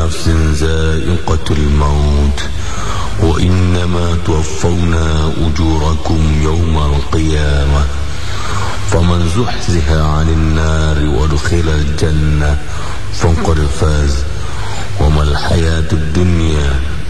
نفس ذائقة الموت وإنما توفون أجوركم يوم القيامة فمن زحزح عن النار وادخل الجنة فقد فاز وما الحياة الدنيا